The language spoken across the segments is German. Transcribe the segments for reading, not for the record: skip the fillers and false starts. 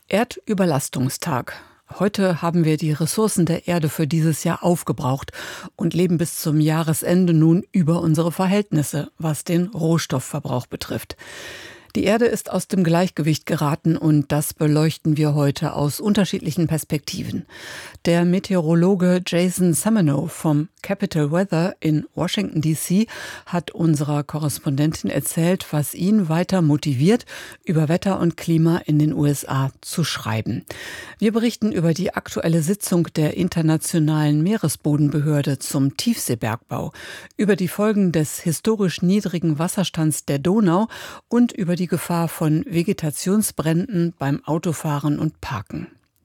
Erdüberlastungstag. Heute haben wir die Ressourcen der Erde für dieses Jahr aufgebraucht und leben bis zum Jahresende nun über unsere Verhältnisse, was den Rohstoffverbrauch betrifft. Die Erde ist aus dem Gleichgewicht geraten und das beleuchten wir heute aus unterschiedlichen Perspektiven. Der Meteorologe Jason Samenow vom Capital Weather in Washington D.C. hat unserer Korrespondentin erzählt, was ihn weiter motiviert, über Wetter und Klima in den USA zu schreiben. Wir berichten über die aktuelle Sitzung der Internationalen Meeresbodenbehörde zum Tiefseebergbau, über die Folgen des historisch niedrigen Wasserstands der Donau und über die Gefahr von Vegetationsbränden beim Autofahren und Parken.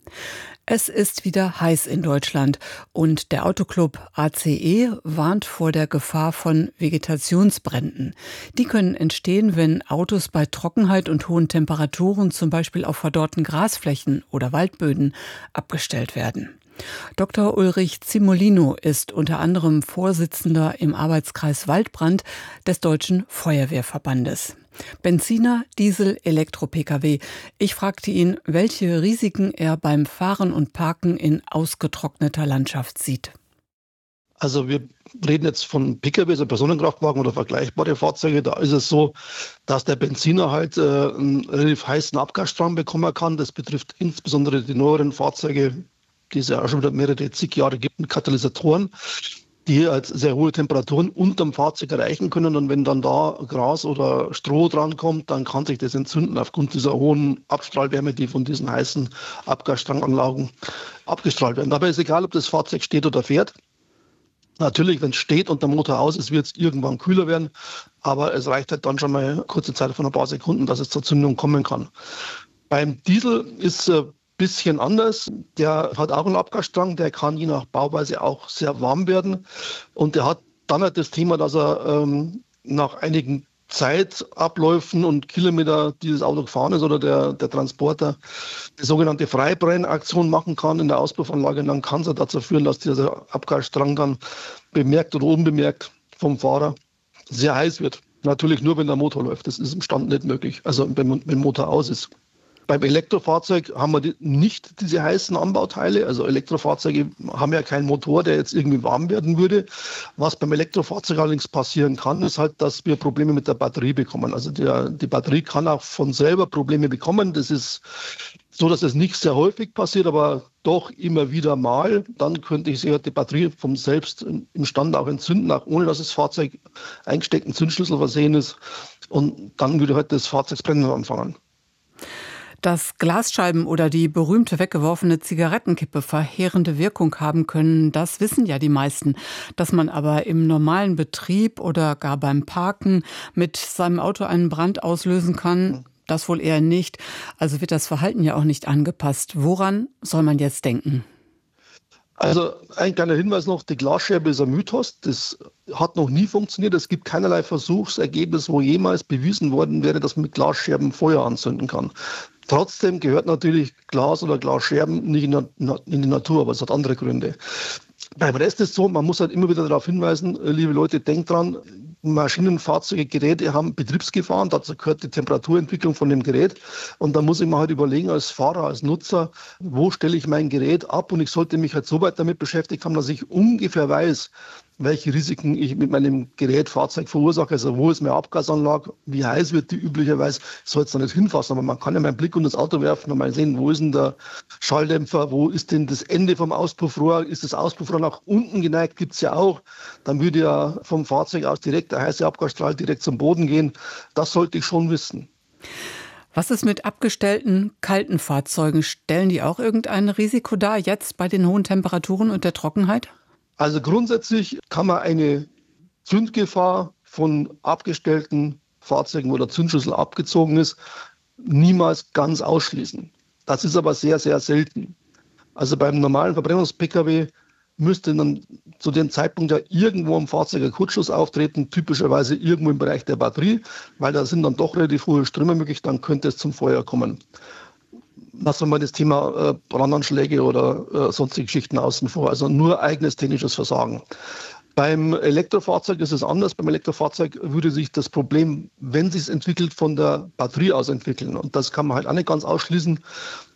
Es ist wieder heiß in Deutschland und der Autoclub ACE warnt vor der Gefahr von Vegetationsbränden. Die können entstehen, wenn Autos bei Trockenheit und hohen Temperaturen zum Beispiel auf verdorrten Grasflächen oder Waldböden abgestellt werden. Dr. Ulrich Zimolino ist unter anderem Vorsitzender im Arbeitskreis Waldbrand des Deutschen Feuerwehrverbandes. Benziner, Diesel, Elektro-Pkw. Ich fragte ihn, welche Risiken er beim Fahren und Parken in ausgetrockneter Landschaft sieht. Also wir reden jetzt von Pkw, also Personenkraftwagen oder vergleichbare Fahrzeuge. Da ist es so, dass der Benziner halt einen relativ heißen Abgasstrang bekommen kann. Das betrifft insbesondere die neueren Fahrzeuge, die es ja auch schon wieder mehrere zig Jahre gibt, mit Katalysatoren, die halt sehr hohe Temperaturen unterm Fahrzeug erreichen können. Und wenn dann da Gras oder Stroh drankommt, dann kann sich das entzünden aufgrund dieser hohen Abstrahlwärme, die von diesen heißen Abgasstranganlagen abgestrahlt werden. Dabei ist egal, ob das Fahrzeug steht oder fährt. Natürlich, wenn es steht und der Motor aus ist, wird es irgendwann kühler werden. Aber es reicht halt dann schon mal eine kurze Zeit von ein paar Sekunden, dass es zur Zündung kommen kann. Beim Diesel ist bisschen anders. Der hat auch einen Abgasstrang, der kann je nach Bauweise auch sehr warm werden. Und der hat dann halt das Thema, dass er nach einigen Zeitabläufen und Kilometer, die das Auto gefahren ist oder der Transporter, die sogenannte Freibrennaktion machen kann in der Auspuffanlage. Und dann kann es dazu führen, dass dieser Abgasstrang dann bemerkt oder unbemerkt vom Fahrer sehr heiß wird. Natürlich nur, wenn der Motor läuft. Das ist im Stand nicht möglich, also wenn der Motor aus ist. Beim Elektrofahrzeug haben wir nicht diese heißen Anbauteile. Also Elektrofahrzeuge haben ja keinen Motor, der jetzt irgendwie warm werden würde. Was beim Elektrofahrzeug allerdings passieren kann, ist halt, dass wir Probleme mit der Batterie bekommen. Also die Batterie kann auch von selber Probleme bekommen. Das ist so, dass es nicht sehr häufig passiert, aber doch immer wieder mal. Dann könnte ich die Batterie vom selbst im Stand auch entzünden, auch ohne dass das Fahrzeug eingesteckten Zündschlüssel versehen ist. Und dann würde halt das Fahrzeugsprennen anfangen. Dass Glasscheiben oder die berühmte weggeworfene Zigarettenkippe verheerende Wirkung haben können, das wissen ja die meisten. Dass man aber im normalen Betrieb oder gar beim Parken mit seinem Auto einen Brand auslösen kann, das wohl eher nicht. Also wird das Verhalten ja auch nicht angepasst. Woran soll man jetzt denken? Also ein kleiner Hinweis noch, die Glasscherbe ist ein Mythos, das hat noch nie funktioniert. Es gibt keinerlei Versuchsergebnis, wo jemals bewiesen worden wäre, dass man mit Glasscherben Feuer anzünden kann. Trotzdem gehört natürlich Glas oder Glasscherben nicht in die Natur, aber es hat andere Gründe. Beim Rest ist es so, man muss halt immer wieder darauf hinweisen, liebe Leute, denkt dran, Maschinen, Fahrzeuge, Geräte haben Betriebsgefahren, dazu gehört die Temperaturentwicklung von dem Gerät. Und da muss ich mir halt überlegen als Fahrer, als Nutzer, wo stelle ich mein Gerät ab? Und ich sollte mich halt so weit damit beschäftigt haben, dass ich ungefähr weiß, welche Risiken ich mit meinem Gerät, Fahrzeug verursache. Also wo ist meine Abgasanlage, wie heiß wird die üblicherweise. Ich soll jetzt da nicht hinfassen, aber man kann ja meinen Blick unter das Auto werfen und mal sehen, wo ist denn der Schalldämpfer, wo ist denn das Ende vom Auspuffrohr, ist das Auspuffrohr nach unten geneigt, gibt es ja auch. Dann würde ja vom Fahrzeug aus direkt der heiße Abgasstrahl direkt zum Boden gehen. Das sollte ich schon wissen. Was ist mit abgestellten, kalten Fahrzeugen? Stellen die auch irgendein Risiko dar, jetzt bei den hohen Temperaturen und der Trockenheit? Also grundsätzlich kann man eine Zündgefahr von abgestellten Fahrzeugen, wo der Zündschlüssel abgezogen ist, niemals ganz ausschließen. Das ist aber sehr, sehr selten. Also beim normalen Verbrennungs-Pkw müsste dann zu dem Zeitpunkt ja irgendwo am Fahrzeug ein Kurzschluss auftreten, typischerweise irgendwo im Bereich der Batterie, weil da sind dann doch relativ hohe Ströme möglich, dann könnte es zum Feuer kommen. Lassen wir mal das Thema Brandanschläge oder sonstige Geschichten außen vor, also nur eigenes technisches Versagen. Beim Elektrofahrzeug ist es anders. Beim Elektrofahrzeug würde sich das Problem, wenn es sich entwickelt, von der Batterie aus entwickeln. Und das kann man halt auch nicht ganz ausschließen.